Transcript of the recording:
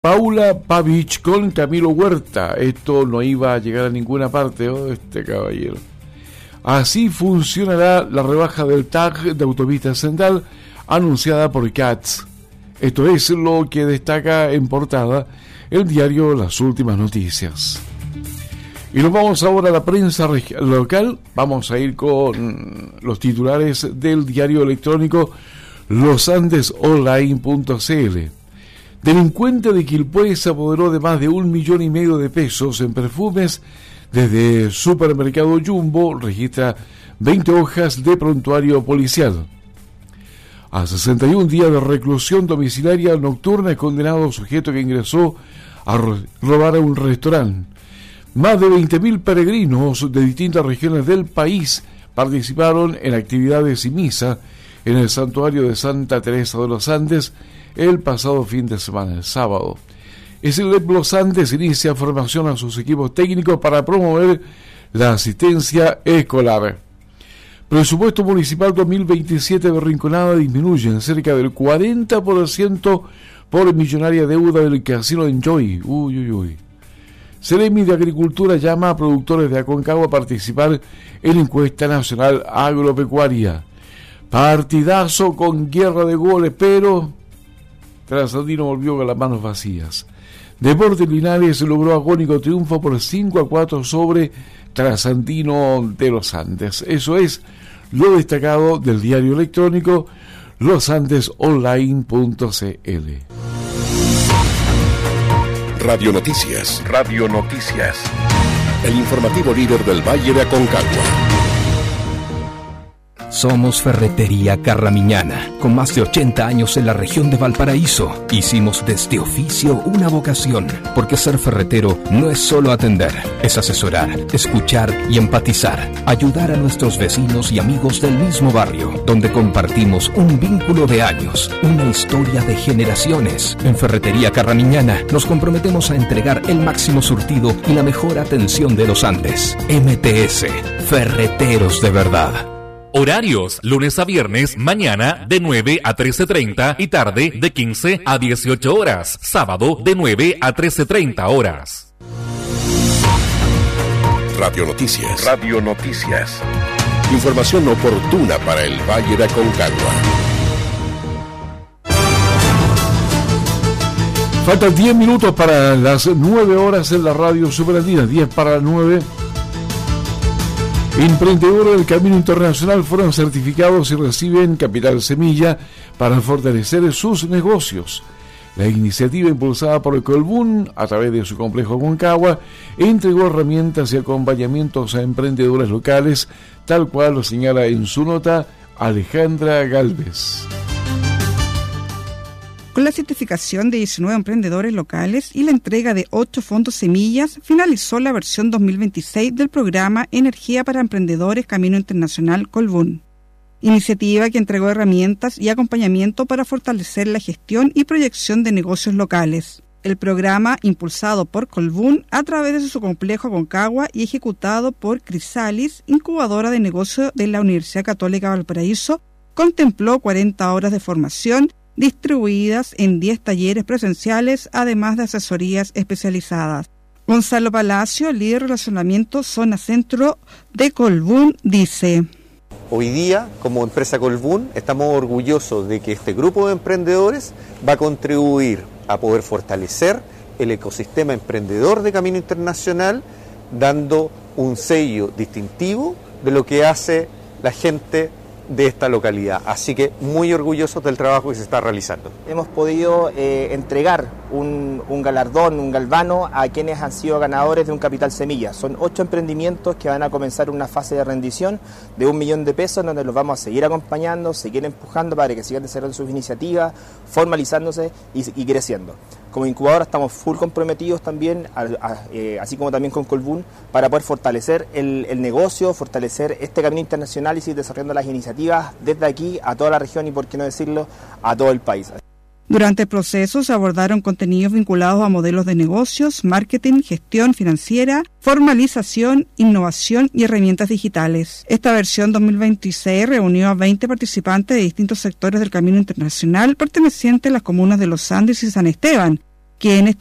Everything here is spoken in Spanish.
Paula Pavich con Camilo Huerta. Esto no iba a llegar a ninguna parte, este caballero. Así funcionará la rebaja del TAG de Autopista Central anunciada por CATS. Esto es lo que destaca en portada el diario Las Últimas Noticias. Y nos vamos ahora a la prensa local. Vamos a ir con los titulares del diario electrónico losandesonline.cl. Delincuente de Quilpué se apoderó de más de 1,5 millones de pesos en perfumes desde supermercado Jumbo. Registra 20 hojas de prontuario policial. A 61 días de reclusión domiciliaria nocturna es condenado sujeto que ingresó a robar a un restaurante. Más de 20.000 peregrinos de distintas regiones del país participaron en actividades y misa en el santuario de Santa Teresa de los Andes el pasado fin de semana, el sábado. SLEP Los Andes inicia formación a sus equipos técnicos para promover la asistencia escolar. Presupuesto municipal 2027 de Rinconada disminuye en cerca del 40% por millonaria deuda del casino Enjoy. Ceremi de Agricultura llama a productores de Aconcagua a participar en la encuesta nacional agropecuaria. Partidazo con guerra de goles, pero Trasandino volvió con las manos vacías. Deportes Linares logró agónico triunfo por 5-4 sobre Trasandino de los Andes. Eso es lo destacado del diario electrónico losandesonline.cl. Radio Noticias. Radio Noticias. El informativo líder del Valle de Aconcagua. Somos Ferretería Carramiñana, con más de 80 años en la región de Valparaíso. Hicimos de este oficio una vocación, porque ser ferretero no es solo atender, es asesorar, escuchar y empatizar, ayudar a nuestros vecinos y amigos del mismo barrio, donde compartimos un vínculo de años, una historia de generaciones. En Ferretería Carramiñana nos comprometemos a entregar el máximo surtido y la mejor atención de los Andes. MTS, Ferreteros de verdad. Horarios, lunes a viernes, mañana de 9 a 13:30 y tarde de 15 a 18 horas. Sábado de 9 a 13:30 horas. Radio Noticias. Radio Noticias. Información oportuna para el Valle de Aconcagua. Faltan 10 minutos para las 9 horas en la radio Superandina, 10 para las 9. Emprendedores del Camino Internacional fueron certificados y reciben capital semilla para fortalecer sus negocios. La iniciativa impulsada por el Colbún a través de su complejo Aconcagua entregó herramientas y acompañamientos a emprendedores locales, tal cual lo señala en su nota Alejandra Galvez. Con la certificación de 19 emprendedores locales y la entrega de 8 fondos semillas, finalizó la versión 2026 del programa Energía para Emprendedores Camino Internacional Colbún. Iniciativa que entregó herramientas y acompañamiento para fortalecer la gestión y proyección de negocios locales. El programa, impulsado por Colbún a través de su complejo Aconcagua y ejecutado por Crisalis, incubadora de negocios de la Universidad Católica Valparaíso, contempló 40 horas de formación distribuidas en 10 talleres presenciales, además de asesorías especializadas. Gonzalo Palacio, líder de relacionamiento Zona Centro de Colbún, dice: Hoy día, como empresa Colbún, estamos orgullosos de que este grupo de emprendedores va a contribuir a poder fortalecer el ecosistema emprendedor de Camino Internacional, dando un sello distintivo de lo que hace la gente de esta localidad. Así que muy orgullosos del trabajo que se está realizando. Hemos podido entregar un galardón, un galvano a quienes han sido ganadores de un capital semilla. Son 8 emprendimientos que van a comenzar una fase de rendición de 1 millón de pesos, donde los vamos a seguir acompañando, seguir empujando para que sigan desarrollando sus iniciativas, formalizándose y creciendo. Como incubadora estamos full comprometidos también, así como también con Colbún, para poder fortalecer el negocio, fortalecer este camino internacional y seguir desarrollando las iniciativas desde aquí a toda la región y, por qué no decirlo, a todo el país. Durante el proceso se abordaron contenidos vinculados a modelos de negocios, marketing, gestión financiera, formalización, innovación y herramientas digitales. Esta versión 2026 reunió a 20 participantes de distintos sectores del Camino Internacional pertenecientes a las comunas de Los Andes y San Esteban, quienes